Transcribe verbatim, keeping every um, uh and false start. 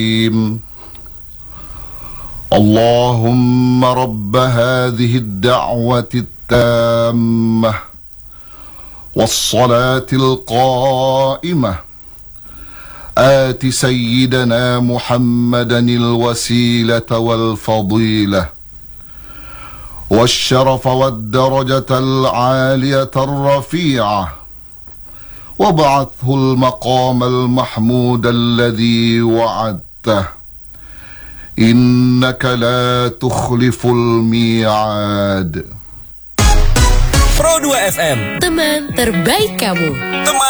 اللهم رب هذه الدعوة التامة والصلاة القائمة آت سيدنا محمدا الوسيلة والفضيلة والشرف والدرجة العالية الرفيعة وابعثه المقام المحمود الذي وعدته إنك لا تخلف الميعاد. Pro dua F M, teman terbaik kamu. Teman